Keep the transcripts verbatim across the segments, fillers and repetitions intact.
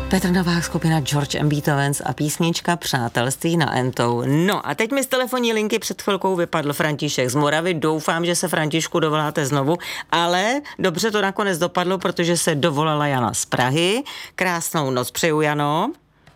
Petr Novák, skupina George and Beethovens a písnička Přátelství na Entou. No a teď mi z telefonní linky před chvilkou vypadl František z Moravy. Doufám, že se Františku dovoláte znovu, ale dobře to nakonec dopadlo, protože se dovolala Jana z Prahy. Krásnou noc přeju, Jano.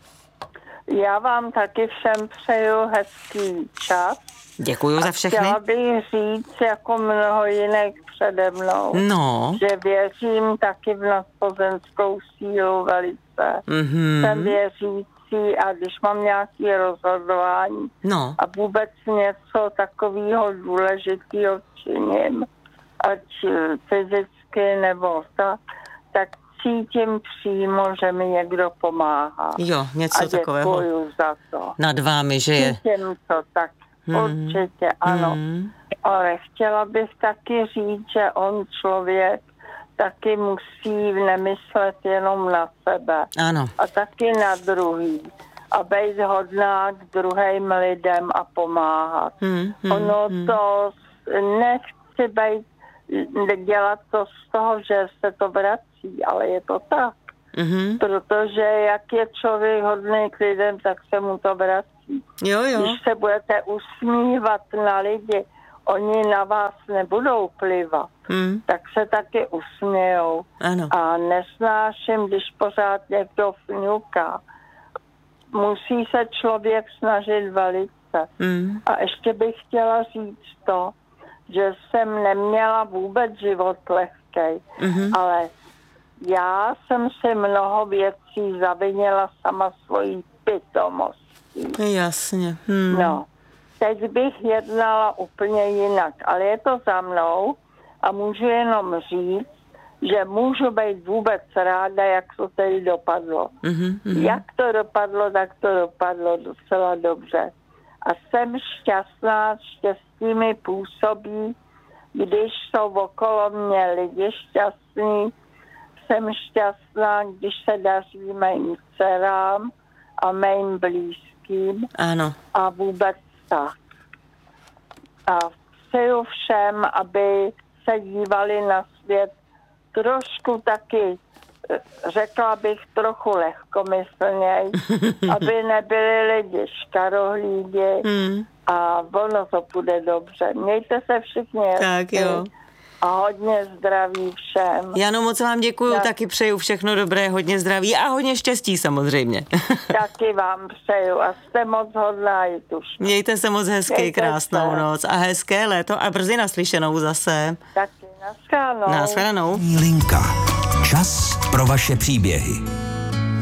Já vám taky všem přeju hezký čas. Děkuju za všechny. Chtěla bych říct, jako mnoho jiných přede mnou, no. že věřím taky v nadpozemskou sílu velice. Mm-hmm. Jsem věřící a když mám nějaké rozhodování no. a vůbec něco takového důležitého činím, ať fyzicky nebo tak, tak cítím přímo, že mi někdo pomáhá. Jo, něco a takového. děkuju za to. Nad vámi, že je. Cítím to tak. Hmm. Určitě, ano. Hmm. Ale chtěla bych taky říct, že on člověk taky musí nemyslet jenom na sebe. Ano. A taky na druhý. A být hodná k druhým lidem a pomáhat. Hmm. Hmm. Ono hmm. to, nechci být, dělat to z toho, že se to vrací, ale je to tak. Mm-hmm. Protože jak je člověk hodný k lidem, tak se mu to vrací. Jo, jo. Když se budete usmívat na lidi, oni na vás nebudou plivat, mm. tak se taky usmějou. Ano. A nesnáším, když pořád někdo fňuká. Musí se člověk snažit velice. Mm. A ještě bych chtěla říct to, že jsem neměla vůbec život lehkej, mm-hmm. ale já jsem si mnoho věcí zavinila sama svojí pitomostí. Jasně. Hmm. No, teď bych jednala úplně jinak, ale je to za mnou a můžu jenom říct, že můžu být vůbec ráda, jak to tady dopadlo. Mm-hmm. Jak to dopadlo, tak to dopadlo docela dobře. A jsem šťastná, štěstí mi působí, když jsou okolo mě lidi šťastní. Jsem šťastná, když se daří mým dcerám a mým blízkým. Ano. A vůbec tak. A přeju všem, aby se dívali na svět trošku taky, řekla bych, trochu lehkomyslněji, aby nebyli lidi škarohlídi hmm. a ono to bude dobře. Mějte se všichni. Tak jo. A hodně zdraví všem. Jano, moc vám děkuju, tak. Taky přeju všechno dobré, hodně zdraví a hodně štěstí samozřejmě. Taky vám přeju a jste moc hodná i tuž. Mějte se moc hezky, Mějte krásnou se. Noc a hezké léto a brzy naslyšenou zase. Taky, naschledanou. Naschledanou. Linka. Čas pro vaše příběhy.